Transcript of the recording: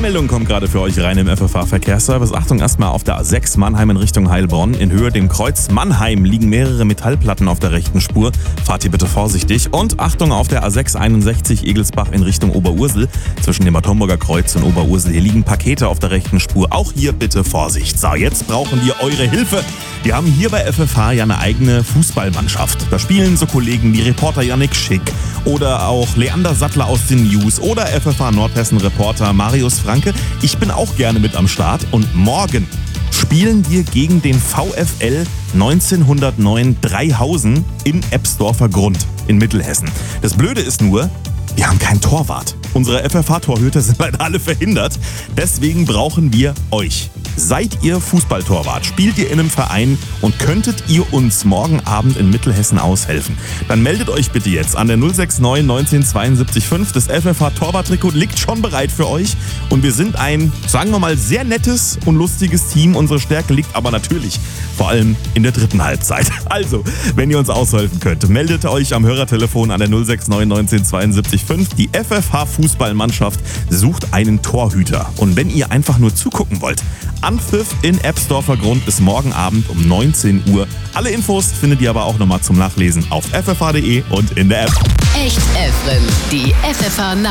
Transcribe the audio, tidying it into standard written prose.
Meldung kommt gerade für euch rein im FFH-Verkehrsservice. Achtung, erstmal auf der A6 Mannheim in Richtung Heilbronn. In Höhe dem Kreuz Mannheim liegen mehrere Metallplatten auf der rechten Spur. Fahrt hier bitte vorsichtig. Und Achtung auf der A6 61 Egelsbach in Richtung Oberursel. Zwischen dem Bad Homburger Kreuz und Oberursel. Hier liegen Pakete auf der rechten Spur. Auch hier bitte Vorsicht. So, jetzt brauchen wir eure Hilfe. Wir haben hier bei FFH ja eine eigene Fußballmannschaft. Da spielen so Kollegen wie Reporter Yannick Schick oder auch Leander Sattler aus den News oder FFH Nordhessen-Reporter Marius Franke. Ich bin auch gerne mit am Start und morgen spielen wir gegen den VfL 1909 Dreihausen in Ebsdorfer Grund in Mittelhessen. Das Blöde ist nur, wir haben keinen Torwart. Unsere FFH-Torhüter sind leider alle verhindert. Deswegen brauchen wir euch. Seid ihr Fußballtorwart? Spielt ihr in einem Verein und könntet ihr uns morgen Abend in Mittelhessen aushelfen? Dann meldet euch bitte jetzt an der 069 19 72 5. Das FFH-Torwart-Trikot liegt schon bereit für euch. Und wir sind ein, sagen wir mal, sehr nettes und lustiges Team. Unsere Stärke liegt aber natürlich vor allem in der dritten Halbzeit. Also, wenn ihr uns aushelfen könnt, meldet euch am Hörertelefon an der 069 19 72 5. Die FFH-Fußballmannschaft sucht einen Torhüter. Und wenn ihr einfach nur zugucken wollt, Anpfiff in Ebsdorfer Grund ist morgen Abend um 19 Uhr. Alle Infos findet ihr aber auch nochmal zum Nachlesen auf ffh.de und in der App. Echt FM, die FFH